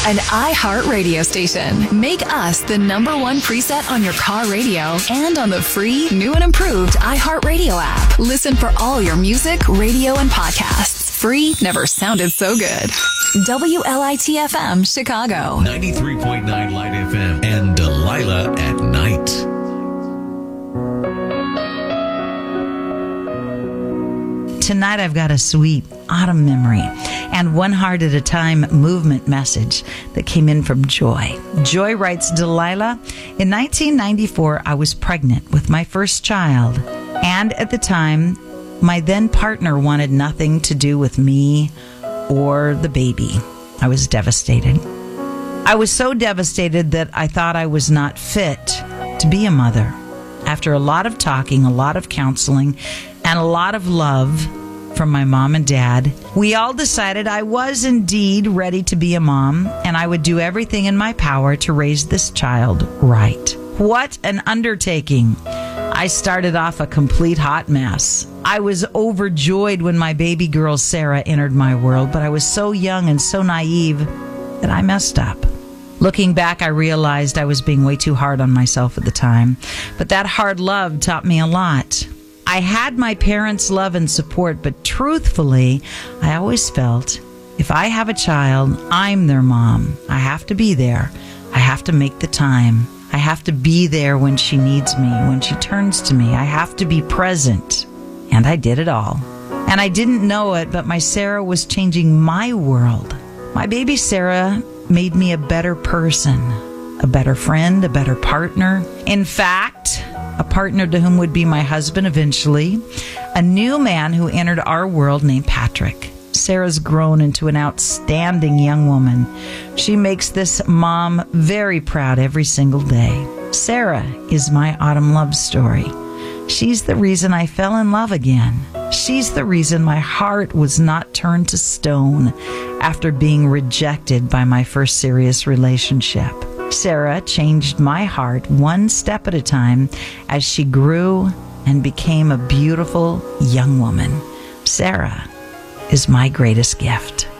An iHeart radio station. Make us the #1 preset on your car radio and on the free, new and improved iHeart Radio app. Listen for all your music, radio, and podcasts. Free never sounded so good. WLIT-FM, Chicago. 93.9 Light FM and Delilah at Night. Tonight I've got a sweet autumn memory and One Heart at a Time movement message that came in from Joy. Joy writes, Delilah, in 1994 I was pregnant with my first child, and at the time my then partner wanted nothing to do with me or the baby. I was devastated. I was so devastated that I thought I was not fit to be a mother. After a lot of talking, a lot of counseling, and a lot of love from my mom and dad, we all decided I was indeed ready to be a mom, and I would do everything in my power to raise this child right. What an undertaking. I started off a complete hot mess. I was overjoyed when my baby girl Sarah entered my world, but I was so young and so naive that I messed up. Looking back, I realized I was being way too hard on myself at the time, but that hard love taught me a lot. I had my parents' love and support, but truthfully, I always felt if I have a child, I'm their mom. I have to be there. I have to make the time. I have to be there when she needs me, when she turns to me. I have to be present. And I did it all. And I didn't know it, but my Sarah was changing my world. My baby Sarah made me a better person, a better friend, a better partner. In fact, a partner to whom would be my husband eventually, a new man who entered our world named Patrick. Sarah's grown into an outstanding young woman. She makes this mom very proud every single day. Sarah is my autumn love story. She's the reason I fell in love again. She's the reason my heart was not turned to stone after being rejected by my first serious relationship. Sarah changed my heart one step at a time as she grew and became a beautiful young woman. Sarah is my greatest gift.